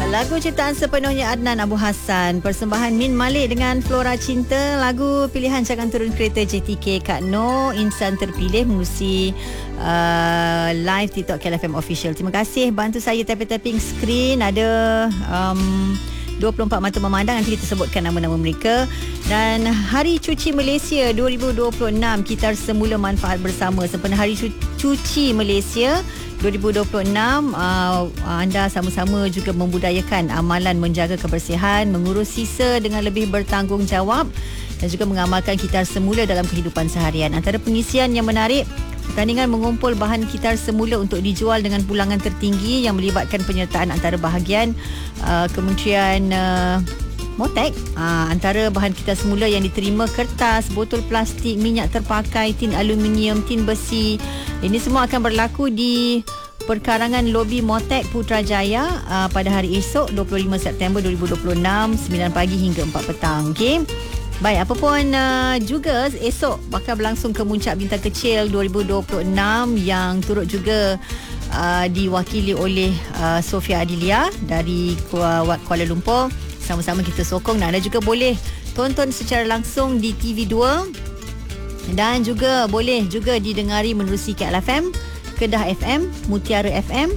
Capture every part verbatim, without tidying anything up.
Lagu ciptaan sepenuhnya Adnan Abu Hassan, persembahan Min Malik dengan Flora Cinta. Lagu pilihan Jangan Turun Kereta J T K Kak Noh, insan terpilih menerusi uh, live TikTok K L F M Official. Terima kasih bantu saya tapping-tapping screen. Ada um, dua puluh empat mata memandang, nanti kita sebutkan nama-nama mereka. Dan Hari Cuci Malaysia dua ribu dua puluh enam, kita semula manfaat bersama. Sempena Hari Cuci Malaysia dua ribu dua puluh enam, uh, anda sama-sama juga membudayakan amalan menjaga kebersihan, mengurus sisa dengan lebih bertanggungjawab dan juga mengamalkan kitar semula dalam kehidupan seharian. Antara pengisian yang menarik, pertandingan mengumpul bahan kitar semula untuk dijual dengan pulangan tertinggi yang melibatkan penyertaan antara bahagian uh, Kementerian uh, Motek. uh, Antara bahan kitar semula yang diterima kertas, botol plastik, minyak terpakai, tin aluminium, tin besi. Ini semua akan berlaku di perkarangan lobi Motek Putrajaya uh, pada hari esok dua puluh lima September dua ribu dua puluh enam, sembilan pagi hingga empat petang. Okey. Baik, apapun uh, juga esok bakal berlangsung Kemuncak Bintang Kecil dua ribu dua puluh enam yang turut juga uh, diwakili oleh uh, Sofia Adilia dari Kuala Lumpur. Sama-sama kita sokong, dan anda juga boleh tonton secara langsung di T V dua dan juga boleh juga didengari menerusi K L F M, Kedah F M, Mutiara F M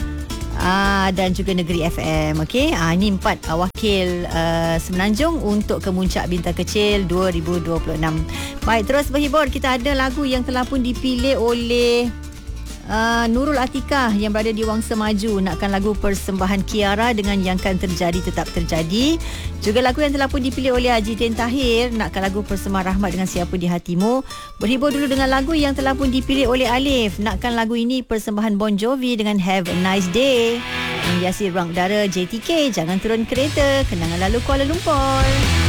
aa, dan juga Negeri F M. Okey, aa, ini empat aa, wakil aa, Semenanjung untuk Kemuncak Bintang Kecil dua ribu dua puluh enam. Baik, terus berhibur, kita ada lagu yang telah pun dipilih oleh Uh, Nurul Atikah yang berada di Wangsa Maju. Nakkan lagu persembahan Kiara dengan Yang Kan Terjadi Tetap Terjadi. Juga lagu yang telah pun dipilih oleh Haji Din Tahir, Nakkan lagu persembahan Rahmat dengan Siapa di Hatimu. Berhibur dulu dengan lagu yang telah pun dipilih oleh Alif. Nakkan lagu ini persembahan Bon Jovi dengan Have a Nice Day. Menghiasi ruang udara J T K Jangan Turun Kereta, kenangan lalu Kuala Lumpur.